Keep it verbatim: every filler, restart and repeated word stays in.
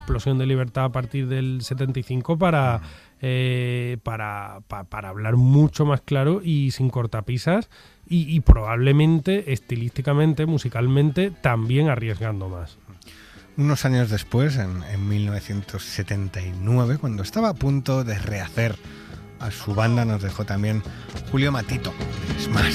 explosión de libertad a partir del setenta y cinco para, eh, para, pa, para hablar mucho más claro y sin cortapisas y, y probablemente estilísticamente, musicalmente, también arriesgando más. Unos años después, en, en mil novecientos setenta y nueve, cuando estaba a punto de rehacer a su banda, nos dejó también Julio Matito, de Smash.